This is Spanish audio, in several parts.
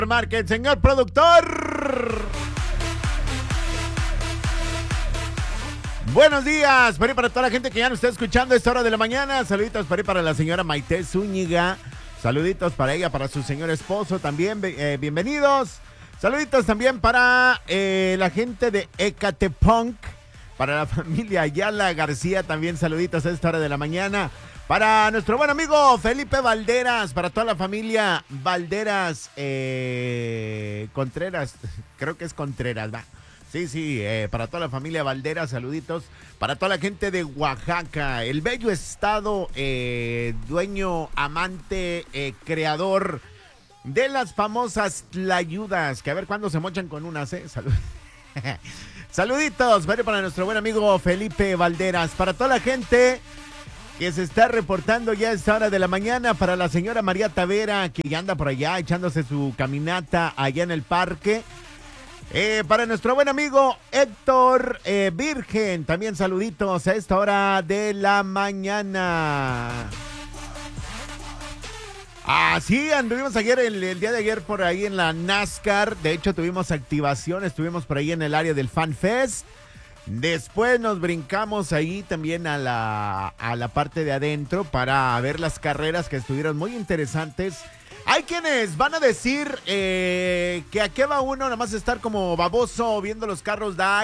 Márquez, señor productor. Buenos días, para toda la gente que ya nos está escuchando a esta hora de la mañana. Saluditos para la señora Maite Zúñiga. Saluditos para ella, para su señor esposo también. Bienvenidos. Saluditos también para la gente de Ecatepunk. Para la familia Ayala García también saluditos a esta hora de la mañana. Para nuestro buen amigo Felipe Valderas, para toda la familia Valderas Contreras, creo que es Contreras, ¿va? Sí, para toda la familia Valderas, saluditos. Para toda la gente de Oaxaca, el bello estado, dueño, amante, creador de las famosas tlayudas, que a ver cuándo se mochan con unas, Saluditos, para nuestro buen amigo Felipe Valderas, para toda la gente que se está reportando ya a esta hora de la mañana, para la señora María Tavera, que ya anda por allá echándose su caminata allá en el parque. Para nuestro buen amigo Héctor Virgen, también saluditos a esta hora de la mañana. Sí, anduvimos ayer, el día de ayer por ahí en la NASCAR. De hecho, tuvimos activación, estuvimos por ahí en el área del Fan Fest. Después nos brincamos ahí también a la parte de adentro para ver las carreras que estuvieron muy interesantes. Hay quienes van a decir que a qué va uno nada más estar como baboso viendo los carros da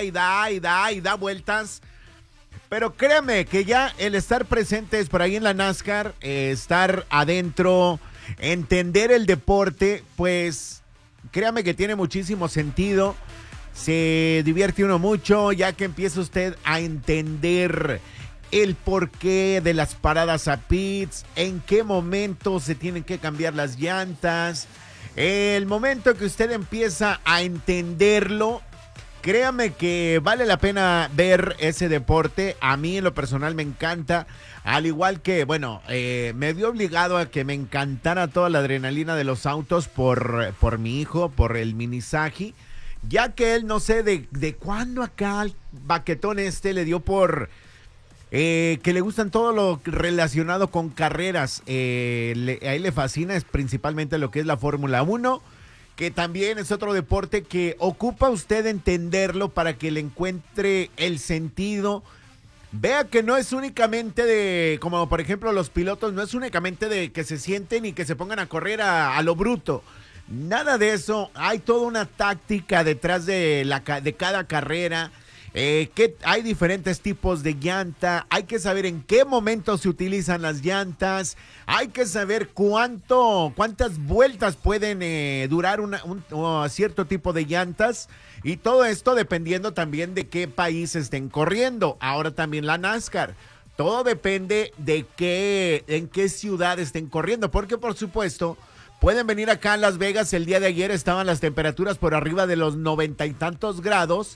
vueltas. Pero créame que ya el estar presentes por ahí en la NASCAR, estar adentro, entender el deporte, pues créame que tiene muchísimo sentido. Se divierte uno mucho ya que empieza usted a entender el porqué de las paradas a pits, en qué momento se tienen que cambiar las llantas, el momento que usted empieza a entenderlo. Créame que vale la pena ver ese deporte. A mí en lo personal me encanta, al igual que, me vi obligado a que me encantara toda la adrenalina de los autos por mi hijo, por el Minisaji, ya que él no sé de cuándo acá al baquetón le dio por que le gustan todo lo relacionado con carreras. A él le fascina es principalmente lo que es la Fórmula 1, que también es otro deporte que ocupa usted entenderlo para que le encuentre el sentido. Vea que no es únicamente como por ejemplo los pilotos, no es únicamente de que se sienten y que se pongan a correr a lo bruto. Nada de eso, hay toda una táctica detrás de cada carrera. Que hay diferentes tipos de llanta, hay que saber en qué momento se utilizan las llantas, hay que saber cuántas vueltas pueden durar un cierto tipo de llantas, y todo esto dependiendo también de qué país estén corriendo. Ahora también la NASCAR, todo depende de en qué ciudad estén corriendo, porque por supuesto pueden venir acá a Las Vegas. El día de ayer estaban las temperaturas por arriba de los 90 y tantos grados.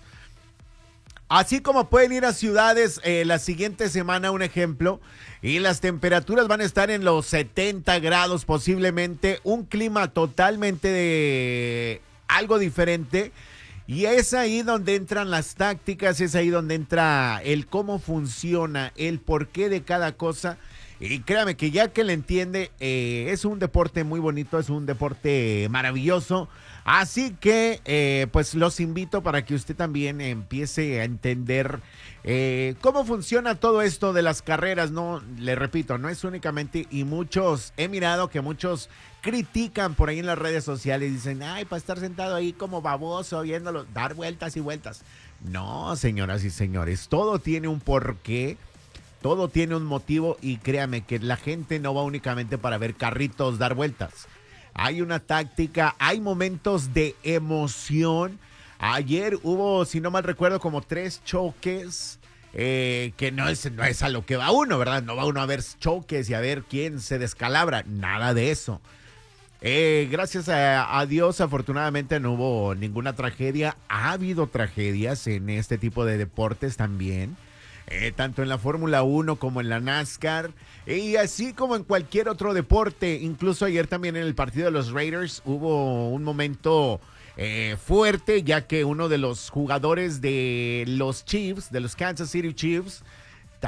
Así como pueden ir a ciudades la siguiente semana, un ejemplo, y las temperaturas van a estar en los 70 grados posiblemente, un clima totalmente algo diferente. Y es ahí donde entran las tácticas, es ahí donde entra el cómo funciona, el porqué de cada cosa. Y créame que ya que le entiende, es un deporte muy bonito, es un deporte maravilloso. Así que, pues los invito para que usted también empiece a entender cómo funciona todo esto de las carreras. No, le repito, no es únicamente, y he mirado que muchos critican por ahí en las redes sociales, dicen, ay, para estar sentado ahí como baboso, viéndolo, dar vueltas y vueltas. No, señoras y señores, todo tiene un porqué. Todo tiene un motivo, y créame que la gente no va únicamente para ver carritos dar vueltas. Hay una táctica, hay momentos de emoción. Ayer hubo, si no mal recuerdo, como 3 choques, que no es a lo que va uno, ¿verdad? No va uno a ver choques y a ver quién se descalabra, nada de eso. Gracias a Dios, afortunadamente no hubo ninguna tragedia. Ha habido tragedias en este tipo de deportes también. Tanto en la Fórmula 1 como en la NASCAR, y así como en cualquier otro deporte. Incluso ayer también en el partido de los Raiders hubo un momento fuerte, ya que uno de los jugadores de los Chiefs, de los Kansas City Chiefs,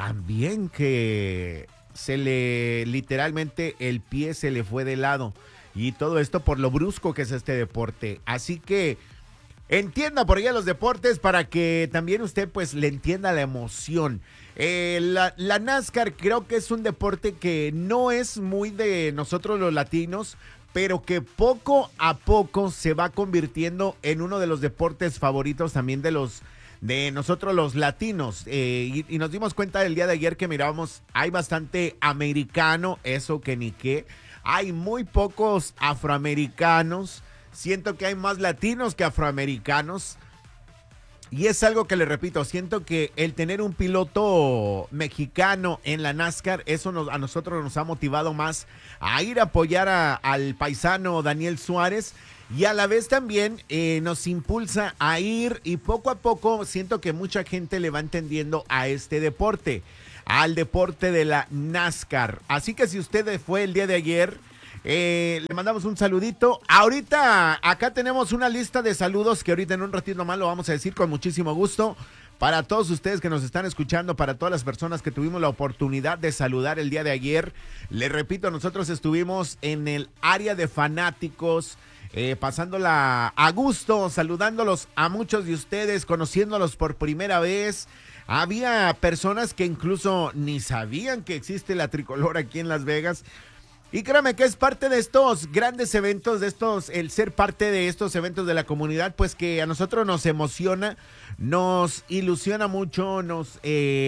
también que literalmente el pie se le fue de lado. y todo esto por lo brusco que es este deporte. Así que entienda por allá los deportes para que también usted pues le entienda la emoción. La NASCAR creo que es un deporte que no es muy de nosotros los latinos, pero que poco a poco se va convirtiendo en uno de los deportes favoritos también de nosotros los latinos. Y nos dimos cuenta el día de ayer que mirábamos, hay bastante americano, eso que ni qué. Hay muy pocos afroamericanos. Siento que hay más latinos que afroamericanos. Y es algo que le repito, siento que el tener un piloto mexicano en la NASCAR, eso a nosotros nos ha motivado más a ir a apoyar al paisano Daniel Suárez. Y a la vez también nos impulsa a ir y poco a poco siento que mucha gente le va entendiendo a este deporte, al deporte de la NASCAR. Así que si usted fue el día de ayer, le mandamos un saludito. Ahorita acá tenemos una lista de saludos que ahorita en un ratito más lo vamos a decir con muchísimo gusto. Para todos ustedes que nos están escuchando, para todas las personas que tuvimos la oportunidad de saludar el día de ayer. Les repito, nosotros estuvimos en el área de fanáticos, pasándola a gusto, saludándolos a muchos de ustedes, conociéndolos por primera vez. Había personas que incluso ni sabían que existe la tricolor aquí en Las Vegas. Y créame que es parte de estos grandes eventos, el ser parte de estos eventos de la comunidad, pues que a nosotros nos emociona, nos ilusiona mucho, nos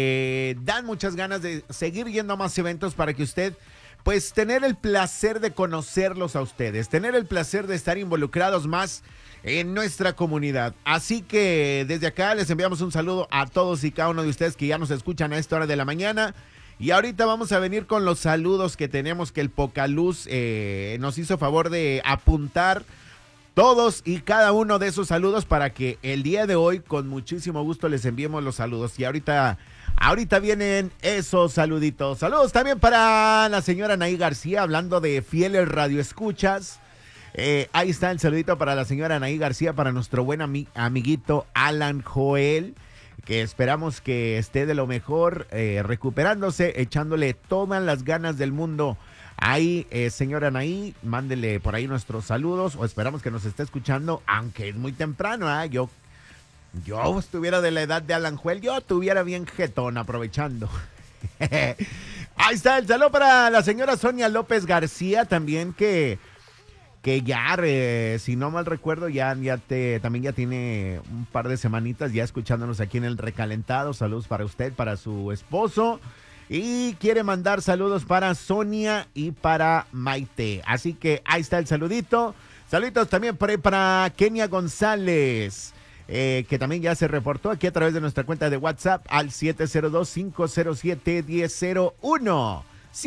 dan muchas ganas de seguir yendo a más eventos para que usted, pues tener el placer de conocerlos a ustedes, tener el placer de estar involucrados más en nuestra comunidad. Así que desde acá les enviamos un saludo a todos y cada uno de ustedes que ya nos escuchan a esta hora de la mañana. Y ahorita vamos a venir con los saludos que tenemos, que el Pocaluz nos hizo favor de apuntar todos y cada uno de esos saludos para que el día de hoy con muchísimo gusto les enviemos los saludos. Y ahorita vienen esos saluditos. Saludos también para la señora Anaí García, hablando de fieles radioescuchas. Ahí está el saludito para la señora Anaí García, para nuestro buen amiguito Alan Joel, que esperamos que esté de lo mejor, recuperándose, echándole todas las ganas del mundo. Ahí, señora Anaí, mándele por ahí nuestros saludos, o esperamos que nos esté escuchando, aunque es muy temprano, ¿eh? Yo estuviera de la edad de Alan Joel, yo estuviera bien jetón aprovechando. Ahí está el saludo para la señora Sonia López García, también que ya, si no mal recuerdo, también ya tiene un par de semanitas ya escuchándonos aquí en el recalentado. Saludos para usted, para su esposo, y quiere mandar saludos para Sonia y para Maite. Así que ahí está el saludito. Saluditos también para Kenia González, que también ya se reportó aquí a través de nuestra cuenta de WhatsApp al 702-507-1001.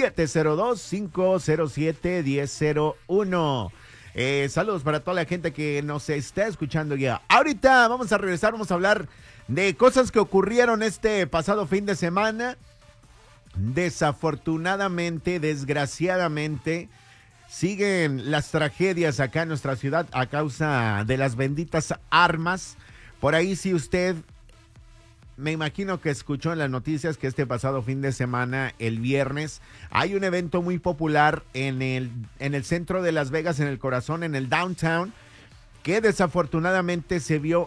702-507-1001. Saludos para toda la gente que nos está escuchando ya. Ahorita vamos a regresar, vamos a hablar de cosas que ocurrieron este pasado fin de semana. Desafortunadamente, desgraciadamente, siguen las tragedias acá en nuestra ciudad a causa de las benditas armas. Por ahí, si usted, me imagino que escuchó en las noticias que este pasado fin de semana, el viernes, hay un evento muy popular en el centro de Las Vegas, en el corazón, en el downtown, que desafortunadamente se vio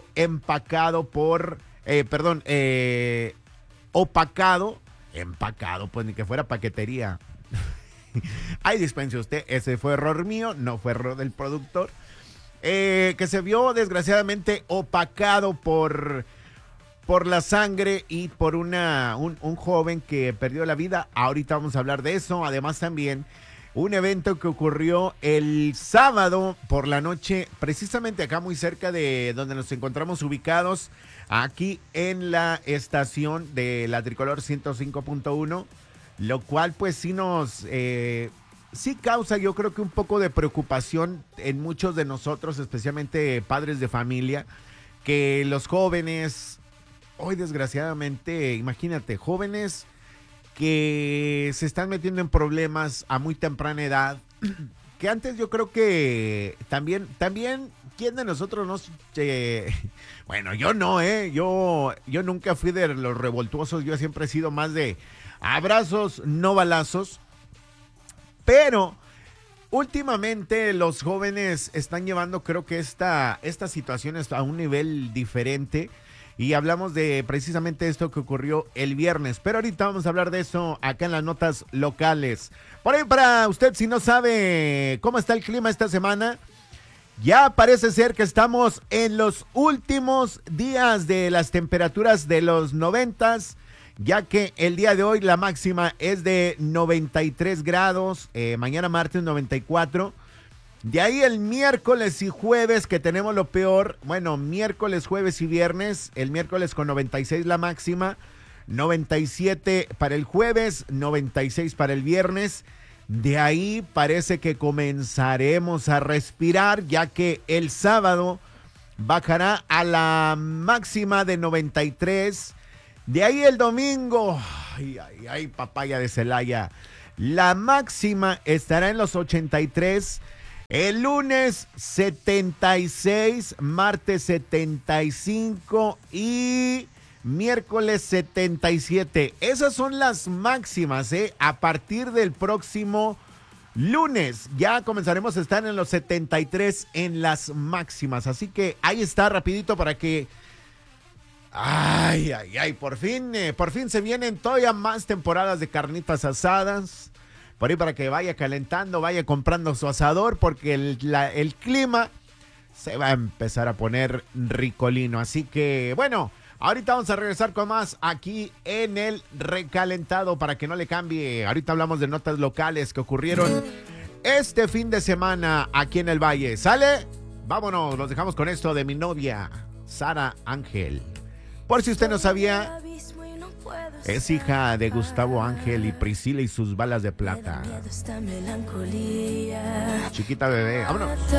empacado, pues ni que fuera paquetería. Ay, dispense usted, ese fue error mío, no fue error del productor, que se vio desgraciadamente opacado por la sangre y por un joven que perdió la vida. Ahorita vamos a hablar de eso. Además también un evento que ocurrió el sábado por la noche, precisamente acá muy cerca de donde nos encontramos ubicados, aquí en la estación de la Tricolor 105.1, lo cual pues sí sí causa, yo creo que un poco de preocupación en muchos de nosotros, especialmente padres de familia, que los jóvenes, hoy desgraciadamente, imagínate, jóvenes que se están metiendo en problemas a muy temprana edad, que antes yo creo que también, ¿quién de nosotros no? Bueno, yo no, yo nunca fui de los revoltuosos, yo siempre he sido más de abrazos, no balazos, pero últimamente los jóvenes están llevando, creo que estas situaciones a un nivel diferente. Y hablamos de precisamente esto que ocurrió el viernes. Pero ahorita vamos a hablar de eso acá en las notas locales. Por ahí para usted, si no sabe cómo está el clima esta semana, ya parece ser que estamos en los últimos días de las temperaturas de los 90s, ya que el día de hoy la máxima es de 93 grados, mañana martes 94. De ahí el miércoles y jueves que tenemos lo peor, bueno, miércoles, jueves y viernes, el miércoles con 96 la máxima, 97 para el jueves, 96 para el viernes. De ahí parece que comenzaremos a respirar, ya que el sábado bajará a la máxima de 93. De ahí el domingo, ay, papaya de Celaya, la máxima estará en los 83. El lunes 76, martes 75 y miércoles 77. Esas son las máximas, a partir del próximo lunes ya comenzaremos a estar en los 73 en las máximas. Así que ahí está, rapidito para que... Ay, por fin se vienen todavía más temporadas de carnitas asadas. Por ahí para que vaya calentando, vaya comprando su asador, porque el clima se va a empezar a poner ricolino. Así que, bueno, ahorita vamos a regresar con más aquí en el recalentado para que no le cambie. Ahorita hablamos de notas locales que ocurrieron este fin de semana aquí en el Valle. ¿Sale? Vámonos, los dejamos con esto de mi novia, Sara Ángel. Por si usted no sabía, es hija de Gustavo Ángel y Priscila y sus balas de plata. Chiquita bebé, vámonos.